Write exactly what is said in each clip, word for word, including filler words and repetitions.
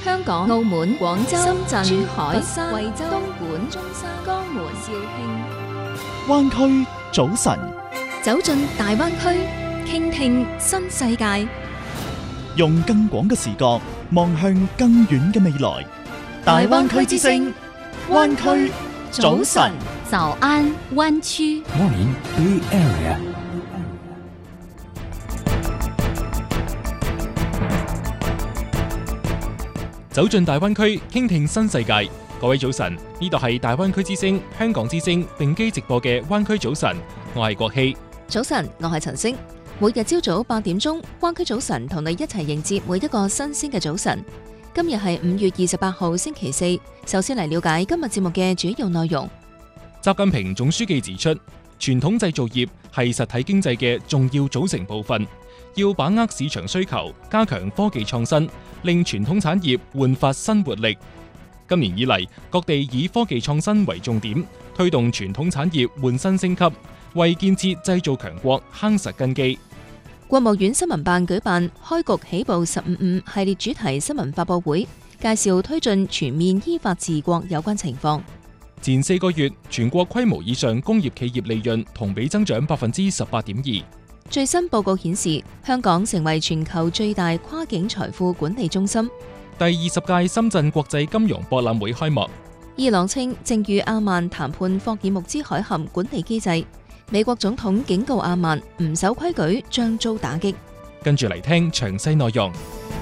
香港、澳門、廣州、深圳、珠海、佛山、惠州、東莞、中山、江門、肇慶。 灣區早晨， 走進大灣區，傾聽新世界， 用更廣嘅視角望向更遠嘅未來。大灣區之聲，灣區早晨， 早安灣區。 Morning Bay Area。 走進大灣區，傾聽新世界。各位早晨，呢度係大灣區之聲、香港之聲並機直播嘅灣區早晨，我係國希。 早晨，我係陳星。每日朝早八點鐘，灣區早晨同你一齊迎接每一個新鮮嘅早晨。今日係五月二十八號星期四。首先嚟了解今日節目嘅主要內容。 習近平總書記指出，傳統製造業係實體經濟嘅重要組成部分，要把握市場需求，加強科技創新，令傳統產業煥發新活力。今年以嚟，各地以科技創新為重點，推動傳統產業換新升級，為建設製造強國夯實根基。 國務院新聞辦舉辦開局起步十五五系列主題新聞發佈會，介紹推進全面依法治國有關情況。 前四個月，全國規模以上工業企業利潤同比增長百分之十八點二。 最新報告顯示，香港成為全球最大跨境財富管理中心。 第二十屆深圳國際金融博覽會開幕。 伊朗稱正與阿曼談判霍爾木茲海峽管理機制。美國總統警告阿曼唔守規矩將遭打擊。 跟住嚟聽詳細內容。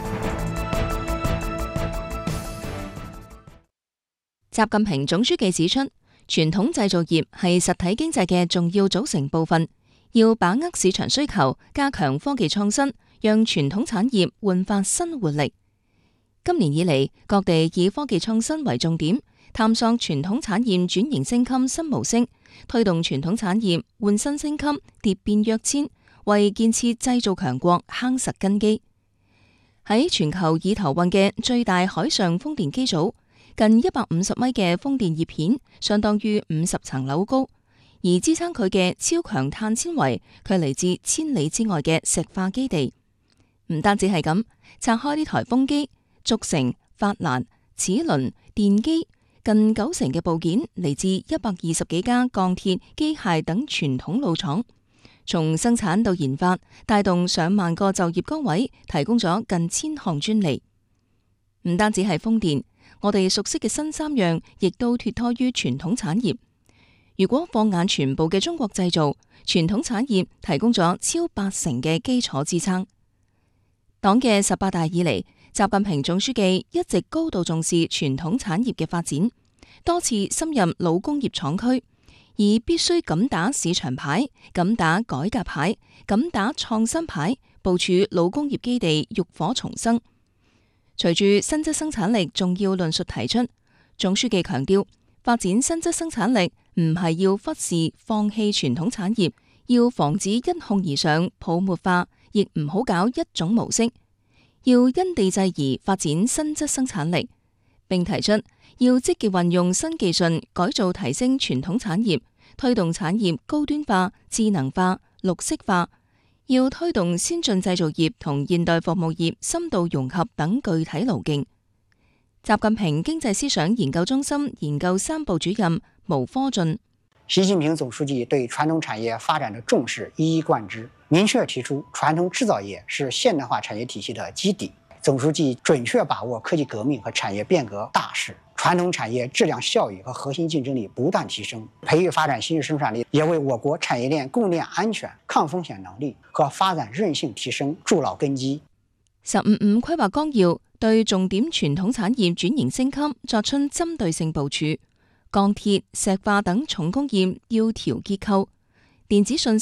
習近平總書記指出，傳統製造業係實體經濟嘅重要組成部分，要把握市場需求，加強科技創新，讓傳統產業煥發新活力。今年以嚟，各地以科技創新為重點，探索傳統產業轉型升級新模式，推動傳統產業換新升級、蝶變躍遷，為建設製造強國夯實根基。喺全球已投運嘅最大海上風電機組，近一百五十米嘅風電葉片，相當於五十層樓高，而支撐佢嘅超強碳纖維，佢嚟自千里之外嘅石化基地。唔單止係咁，拆開呢台風機，軸承、法蘭、齒輪、電機，近九成嘅部件嚟自一百二十幾家鋼鐵、機械等傳統老廠，從生產到研發，帶動上萬個就業崗位，提供咗近千項專利。唔單止係風電，我哋熟悉嘅新三樣亦都脫胎於傳統產業。如果放眼全部嘅中國製造，傳統產業提供咗超八成嘅基礎支撐。黨嘅十八大以嚟，習近平總書記一直高度重視傳統產業嘅發展，多次深入老工業廠區，以必須敢打市場牌、敢打改革牌、敢打創新牌，部署老工業基地浴火重生。隨住新質生產力重要論述提出，總書記強調，發展新質生產力唔係要忽視放棄傳統產業，要防止一哄而上泡沫化，亦唔好搞一種模式，要因地制宜發展新質生產力，並提出要積極運用新技術改造提升傳統產業，推動產業高端化、智能化、綠色化，要推動先進製造業同現代服務業深度融合等具體路徑。習近平經濟思想研究中心研究三部主任毛科進： 習近平總書記對傳統產業發展的重視一以貫之，明確提出傳統製造業是現代化產業體系的基底。總書記準確把握科技革命和產業變革大勢，傳統產業質量效益和核心競爭力不斷提升，培育發展新生產力，也為我國產業鏈供應鏈安全、抗風險能力和發展韌性提升築牢根基。 十五五規劃綱要對重點傳統產業轉型升級作出針對性部署，鋼鐵、石化等重工業要調結構，電子信